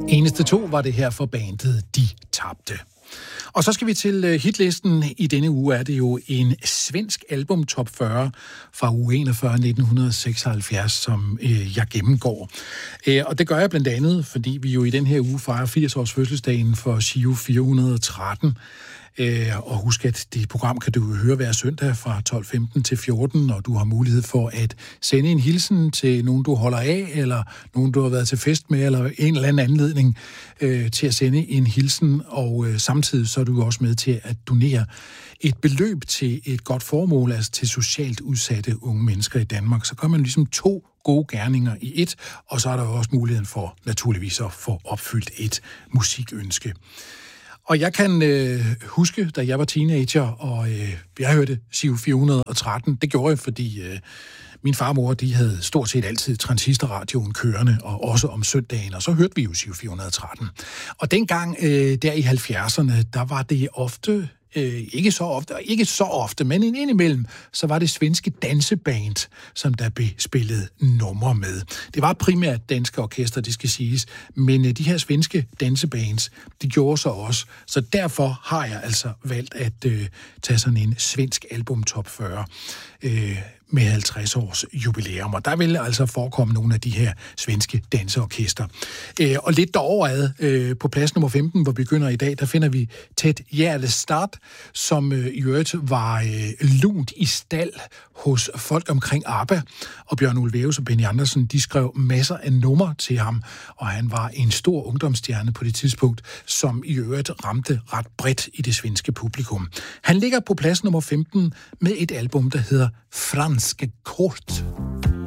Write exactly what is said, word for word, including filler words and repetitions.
Eneste to var det her for bandet De Tabte. Og så skal vi til hitlisten. I denne uge er det jo en svensk album top fyrre fra uge enogfyrre nitten seksoghalvfjerds, som øh, jeg gennemgår. Øh, og det gør jeg blandt andet, fordi vi jo i den her uge fejrer firs års fødselsdagen for Giro fire hundrede og tretten. Øh, og husk, at det program kan du høre hver søndag fra tolv femten til fjorten, og du har mulighed for at sende en hilsen til nogen, du holder af, eller nogen, du har været til fest med, eller en eller anden anledning øh, til at sende en hilsen, og øh, samtidig så er du også med til at donere et beløb til et godt formål, altså til socialt udsatte unge mennesker i Danmark. Så gør man ligesom to gode gerninger i et, og så er der også muligheden for naturligvis at få opfyldt et musikønske. Og jeg kan øh, huske, da jeg var teenager, og øh, jeg hørte Giro fire hundrede og tretten. Det gjorde jeg, fordi øh, min far og mor, de havde stort set altid transistorradioen kørende, og også om søndagen, og så hørte vi jo Giro fire hundrede og tretten. Og dengang, øh, der i halvfjerdserne, der var det ofte, øh, ikke så ofte, ikke så ofte, men indimellem, så var det svenske danseband, som der blev spillet numre med. Det var primært danske orkester, det skal siges, men øh, de her svenske dansebands, de gjorde så også. Så derfor har jeg altså valgt at øh, tage sådan en svensk album top fyrre øh, med halvtreds års jubilæum. Og der vil altså forekomme nogle af de her svenske danseorkester. Øh, og lidt deroverad, øh, på plads nummer femten, hvor vi begynder i dag, der finder vi Ted Gärdestad, som øh, i øvrigt var øh, lunt i stald hos folk omkring ABBA. Og Bjørn Ulvaeus og Benny Andersson, de skrev masser af numre til ham, og han var en stor ungdomsstjerne på det tidspunkt, som i øvrigt ramte ret bredt i det svenske publikum. Han ligger på plads nummer femten med et album, der hedder Franske Kort.